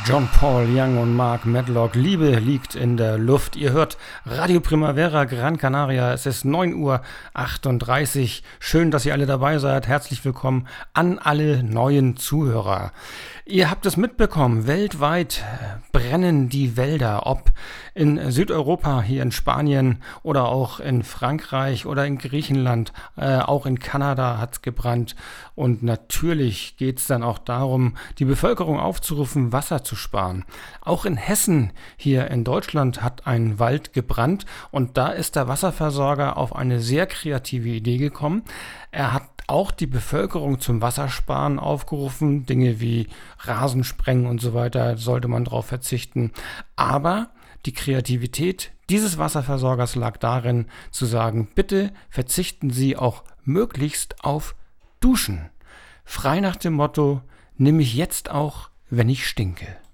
John Paul Young und Mark Medlock. Liebe liegt in der Luft. Ihr hört Radio Primavera Gran Canaria. Es ist 9:38 Uhr. Schön, dass ihr alle dabei seid. Herzlich willkommen an alle neuen Zuhörer. Ihr habt es mitbekommen, weltweit brennen die Wälder, ob in Südeuropa, hier in Spanien oder auch in Frankreich oder in Griechenland, auch in Kanada hat es gebrannt. Und natürlich geht es dann auch darum, die Bevölkerung aufzurufen, Wasser zu sparen. Auch in Hessen, hier in Deutschland, hat ein Wald gebrannt und da ist der Wasserversorger auf eine sehr kreative Idee gekommen. Er hat auch die Bevölkerung zum Wassersparen aufgerufen. Dinge wie Rasensprengen und so weiter, sollte man darauf verzichten. Aber die Kreativität dieses Wasserversorgers lag darin, zu sagen, bitte verzichten Sie auch möglichst auf Duschen. Frei nach dem Motto, nimm mich jetzt auch, wenn ich stinke.